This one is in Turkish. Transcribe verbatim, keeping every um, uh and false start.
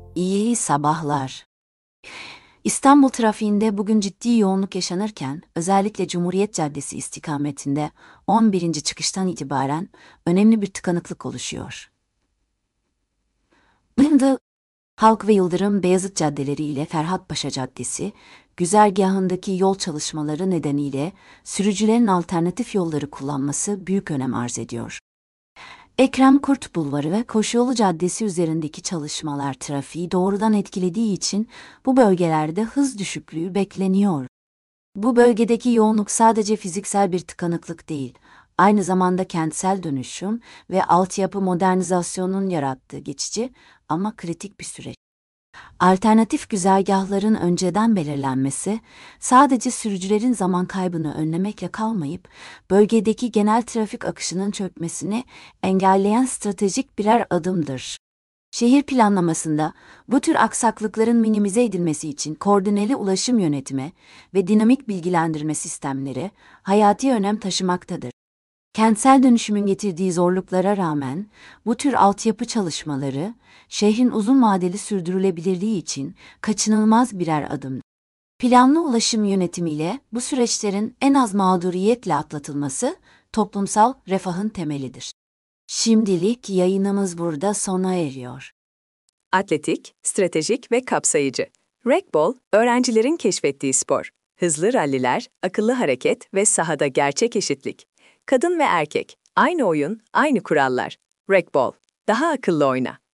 İyi sabahlar. İstanbul trafiğinde bugün ciddi yoğunluk yaşanırken, özellikle Cumhuriyet Caddesi istikametinde on birinci çıkıştan itibaren önemli bir tıkanıklık oluşuyor. Bunda Halk ve Yıldırım Beyazıt caddeleri ile Ferhatpaşa Caddesi, güzergahındaki yol çalışmaları nedeniyle sürücülerin alternatif yolları kullanması büyük önem arz ediyor. Ekrem Kurt Bulvarı ve Koşuyolu Caddesi üzerindeki çalışmalar trafiği doğrudan etkilediği için bu bölgelerde hız düşüklüğü bekleniyor. Bu bölgedeki yoğunluk sadece fiziksel bir tıkanıklık değil, aynı zamanda kentsel dönüşüm ve altyapı modernizasyonunun yarattığı geçici ama kritik bir süreç. Alternatif güzergahların önceden belirlenmesi, sadece sürücülerin zaman kaybını önlemekle kalmayıp, bölgedeki genel trafik akışının çökmesini engelleyen stratejik birer adımdır. Şehir planlamasında bu tür aksaklıkların minimize edilmesi için koordineli ulaşım yönetimi ve dinamik bilgilendirme sistemleri hayati önem taşımaktadır. Kentsel dönüşümün getirdiği zorluklara rağmen bu tür altyapı çalışmaları şehrin uzun vadeli sürdürülebilirliği için kaçınılmaz birer adım. Planlı ulaşım yönetimiyle bu süreçlerin en az mağduriyetle atlatılması toplumsal refahın temelidir. Şimdilik yayınımız burada sona eriyor. Atletik, stratejik ve kapsayıcı. Racquetball, öğrencilerin keşfettiği spor. Hızlı ralliler, akıllı hareket ve sahada gerçek eşitlik. Kadın ve erkek, aynı oyun, aynı kurallar. Racquetball, daha akıllı oyna.